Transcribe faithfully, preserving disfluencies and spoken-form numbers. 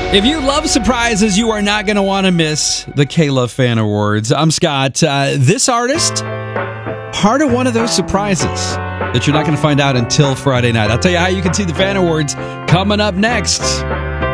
If you love surprises, you are not going to want to miss the K-Love Fan Awards. I'm Scott. Uh, this artist, part of one of those surprises that you're not going to find out until Friday night. I'll tell you how you can see the Fan Awards coming up next.